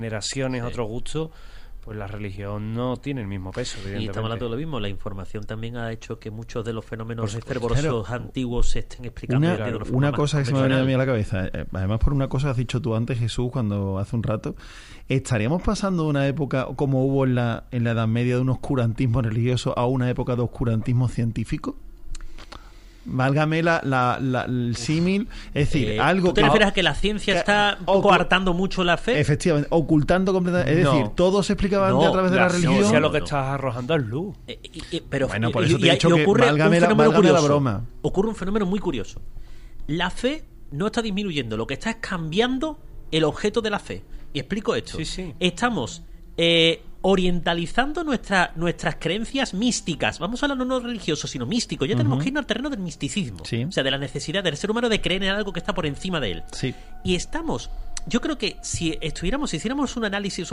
generaciones, otros gustos, pues la religión no tiene el mismo peso, evidentemente. Y estamos hablando de lo mismo. La información también ha hecho que muchos de los fenómenos fervorosos antiguos se estén explicando de una forma una cosa que se me ha venido a mí a la cabeza, además por una cosa que has dicho tú antes, Jesús, cuando hace un rato, ¿estaríamos pasando de una época como hubo en la Edad Media de un oscurantismo religioso a una época de oscurantismo científico? Válgame el símil, es decir, algo... ¿Tú te refieres a que la ciencia está coartando mucho la fe? Efectivamente, ocultando completamente... Es decir, todo se explicaba antes a través de la religión. O sea, lo que estás arrojando es luz. Pero bueno, por eso te he dicho que válgame la broma. Ocurre un fenómeno muy curioso. La fe no está disminuyendo, lo que está es cambiando el objeto de la fe. Y explico esto. Sí. Estamos orientalizando nuestras creencias místicas. Vamos a hablar no religioso, sino místico. Ya tenemos que irnos al terreno del misticismo. Sí. O sea, de la necesidad del ser humano de creer en algo que está por encima de él. Sí. Y estamos... Yo creo que si hiciéramos un análisis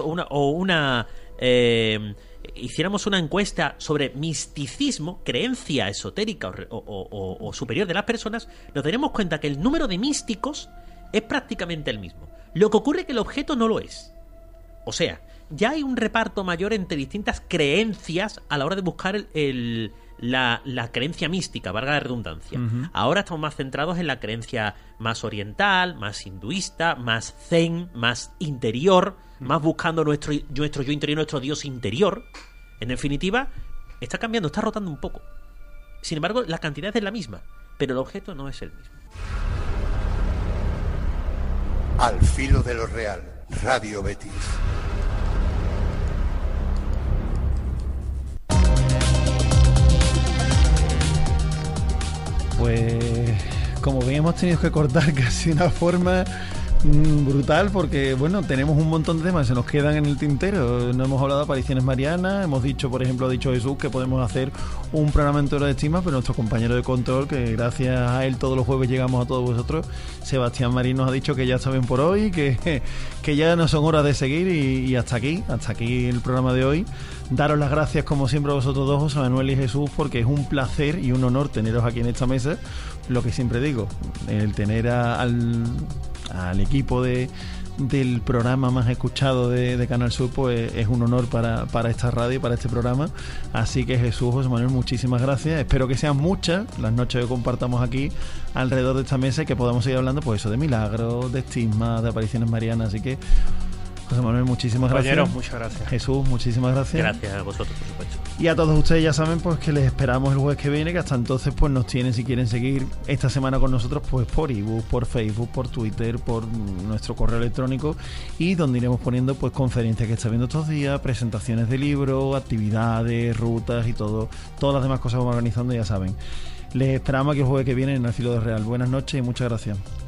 hiciéramos una encuesta sobre misticismo, creencia esotérica o superior de las personas, nos daríamos cuenta que el número de místicos es prácticamente el mismo. Lo que ocurre es que el objeto no lo es. O sea, ya hay un reparto mayor entre distintas creencias a la hora de buscar la creencia mística, valga la redundancia. Ahora estamos más centrados en la creencia más oriental, más hinduista, más zen, más interior, más buscando nuestro yo interior, nuestro Dios interior. En definitiva, está cambiando, está rotando un poco. Sin embargo, la cantidad es la misma, pero el objeto no es el mismo. Al filo de lo real, Radio Betis. Pues como bien hemos tenido que cortar casi de una forma brutal, porque bueno, tenemos un montón de temas que se nos quedan en el tintero. No hemos hablado de apariciones marianas, hemos dicho, por ejemplo, ha dicho Jesús que podemos hacer un programa entero de estima, pero nuestro compañero de control, que gracias a él todos los jueves llegamos a todos vosotros, Sebastián Marín, nos ha dicho que ya está bien por hoy, que ya no son horas de seguir, y hasta aquí el programa de hoy. Daros las gracias como siempre a vosotros dos, José Manuel y Jesús, porque es un placer y un honor teneros aquí en esta mesa. Lo que siempre digo, el tener al equipo del programa más escuchado de Canal Sur, pues es un honor para esta radio y para este programa. Así que Jesús, José Manuel, muchísimas gracias. Espero que sean muchas las noches que compartamos aquí alrededor de esta mesa y que podamos seguir hablando, pues eso, de milagros, de estigmas, de apariciones marianas. Así que José Manuel, muchísimas gracias. Muchas gracias. Jesús, muchísimas gracias. Gracias a vosotros, por supuesto. Y a todos ustedes ya saben pues que les esperamos el jueves que viene, que hasta entonces pues nos tienen, si quieren seguir esta semana con nosotros, pues por ebook, por Facebook, por Twitter, por nuestro correo electrónico, y donde iremos poniendo pues conferencias que está viendo estos días, presentaciones de libros, actividades, rutas y todas las demás cosas que vamos organizando, ya saben. Les esperamos aquí el jueves que viene en el Filo de Real. Buenas noches y muchas gracias.